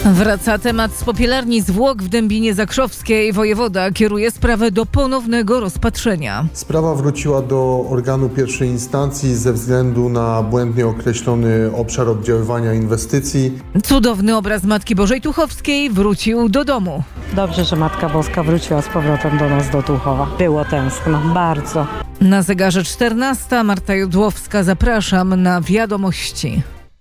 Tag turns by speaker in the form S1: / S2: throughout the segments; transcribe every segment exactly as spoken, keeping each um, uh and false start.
S1: Wraca temat z Popielarni Zwłok w Dębinie Zakrzowskiej. Wojewoda kieruje sprawę do ponownego rozpatrzenia.
S2: Sprawa wróciła do organu pierwszej instancji ze względu na błędnie określony obszar oddziaływania inwestycji.
S1: Cudowny obraz Matki Bożej Tuchowskiej wrócił do domu.
S3: Dobrze, że Matka Boska wróciła z powrotem do nas, do Tuchowa. Było tęskno, bardzo.
S1: Na zegarze czternasta. Marta Jodłowska, zapraszam na wiadomości.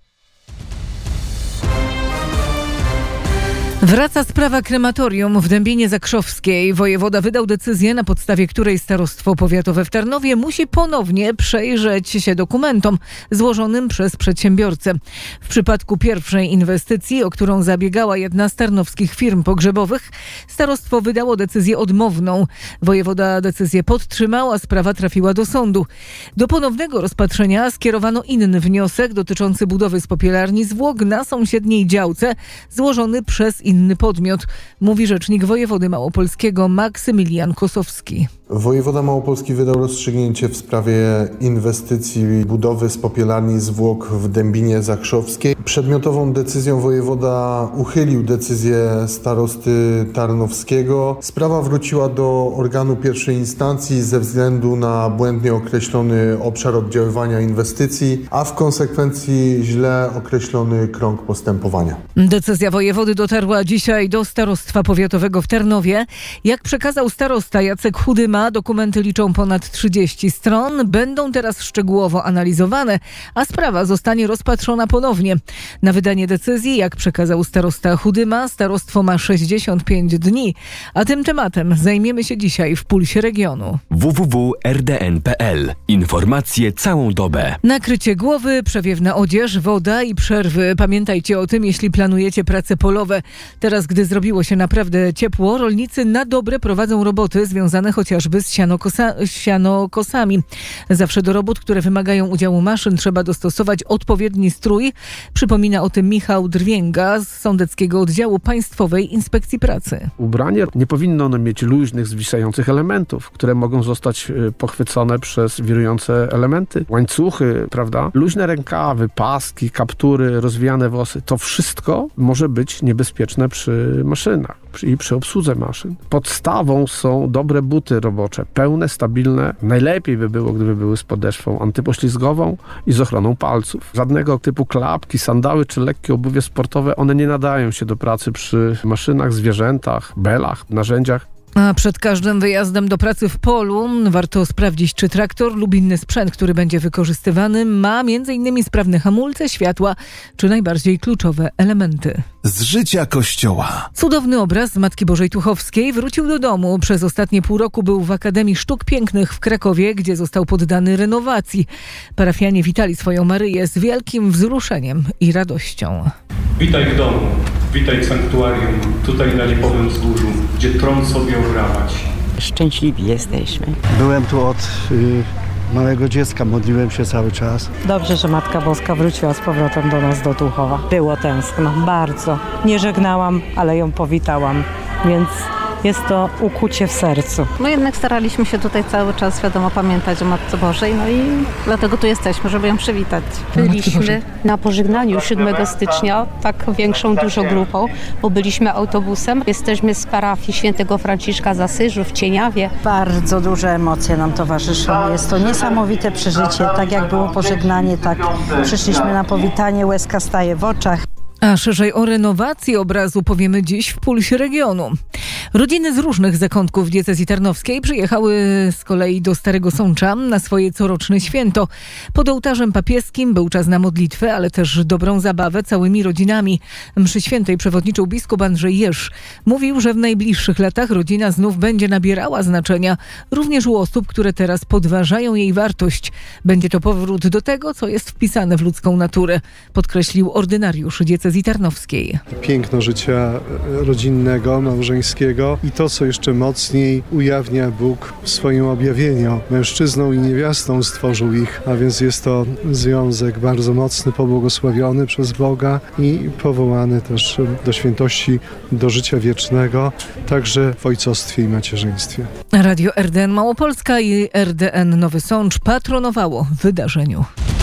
S1: Wraca sprawa krematorium w Dębinie Zakrzowskiej. Wojewoda wydał decyzję, na podstawie której Starostwo Powiatowe w Tarnowie musi ponownie przejrzeć się dokumentom złożonym przez przedsiębiorcę. W przypadku pierwszej inwestycji, o którą zabiegała jedna z tarnowskich firm pogrzebowych, starostwo wydało decyzję odmowną. Wojewoda decyzję podtrzymał, a sprawa trafiła do sądu. Do ponownego rozpatrzenia skierowano inny wniosek dotyczący budowy z Popielarni Zwłok na sąsiedniej działce, złożony przez inny podmiot, mówi rzecznik wojewody małopolskiego Maksymilian Kosowski.
S2: Wojewoda Małopolski wydał rozstrzygnięcie w sprawie inwestycji budowy z Popielarni Zwłok w Dębinie Zakrzowskiej. Przedmiotową decyzją wojewoda uchylił decyzję starosty tarnowskiego. Sprawa wróciła do organu pierwszej instancji ze względu na błędnie określony obszar oddziaływania inwestycji, a w konsekwencji źle określony krąg postępowania.
S1: Decyzja wojewody dotarła dzisiaj do Starostwa Powiatowego w Tarnowie. Jak przekazał starosta Jacek Chudyma, dokumenty liczą ponad trzydzieści stron, będą teraz szczegółowo analizowane, a sprawa zostanie rozpatrzona ponownie. Na wydanie decyzji, jak przekazał starosta Chudyma, starostwo ma sześćdziesiąt pięć dni, a tym tematem zajmiemy się dzisiaj w Pulsie Regionu.
S4: w w w kropka r d n kropka p l. Informacje całą dobę.
S1: Nakrycie głowy, przewiewna odzież, woda i przerwy. Pamiętajcie o tym, jeśli planujecie prace polowe. Teraz, gdy zrobiło się naprawdę ciepło, rolnicy na dobre prowadzą roboty związane chociażby z sianokosa- sianokosami. Zawsze do robót, które wymagają udziału maszyn, trzeba dostosować odpowiedni strój. Przypomina o tym Michał Drwięga z Sądeckiego Oddziału Państwowej Inspekcji Pracy.
S5: Ubranie nie powinno ono mieć luźnych, zwisających elementów, które mogą zostać pochwycone przez wirujące elementy. Łańcuchy, prawda? Luźne rękawy, paski, kaptury, rozwijane włosy. To wszystko może być niebezpieczne przy maszynach i przy obsłudze maszyn. Podstawą są dobre buty robocze, pełne, stabilne. Najlepiej by było, gdyby były z podeszwą antypoślizgową i z ochroną palców. Żadnego typu klapki, sandały czy lekkie obuwie sportowe, one nie nadają się do pracy przy maszynach, zwierzętach, belach, narzędziach.
S1: A przed każdym wyjazdem do pracy w polu warto sprawdzić, czy traktor lub inny sprzęt, który będzie wykorzystywany, ma między innymi sprawne hamulce, światła czy najbardziej kluczowe elementy.
S6: Z życia Kościoła.
S1: Cudowny obraz Matki Bożej Tuchowskiej wrócił do domu. Przez ostatnie pół roku był w Akademii Sztuk Pięknych w Krakowie, gdzie został poddany renowacji. Parafianie witali swoją Maryję z wielkim wzruszeniem i radością.
S7: Witaj w domu, witaj w sanktuarium, tutaj na Lipowym Wzgórzu, gdzie tron sobie obrawać.
S3: Szczęśliwi jesteśmy.
S8: Byłem tu od y, małego dziecka, modliłem się cały czas.
S3: Dobrze, że Matka Boska wróciła z powrotem do nas, do Tuchowa. Było tęskno, bardzo. Nie żegnałam, ale ją powitałam, więc jest to ukucie w sercu.
S9: My jednak staraliśmy się tutaj cały czas, wiadomo, pamiętać o Matce Bożej, no i dlatego tu jesteśmy, żeby ją przywitać.
S10: Byliśmy na pożegnaniu siódmego stycznia, tak większą, dużą grupą, bo byliśmy autobusem. Jesteśmy z parafii świętego Franciszka z Asyżu w Cieniawie.
S3: Bardzo duże emocje nam towarzyszą. Jest to niesamowite przeżycie. Tak jak było pożegnanie, tak przyszliśmy na powitanie, łezka staje w oczach.
S1: A szerzej o renowacji obrazu powiemy dziś w Pulsie Regionu. Rodziny z różnych zakątków diecezji tarnowskiej przyjechały z kolei do Starego Sącza na swoje coroczne święto. Pod ołtarzem papieskim był czas na modlitwę, ale też dobrą zabawę całymi rodzinami. Mszy świętej przewodniczył biskup Andrzej Jerz. Mówił, że w najbliższych latach rodzina znów będzie nabierała znaczenia, również u osób, które teraz podważają jej wartość. Będzie to powrót do tego, co jest wpisane w ludzką naturę, podkreślił ordynariusz diecezji tarnowskiej.
S11: Piękno życia rodzinnego, małżeńskiego i to, co jeszcze mocniej ujawnia Bóg w swoim objawieniu. Mężczyzną i niewiastą stworzył ich, a więc jest to związek bardzo mocny, pobłogosławiony przez Boga i powołany też do świętości, do życia wiecznego, także w ojcostwie i macierzyństwie.
S1: Radio R D N Małopolska i R D N Nowy Sącz patronowało w wydarzeniu.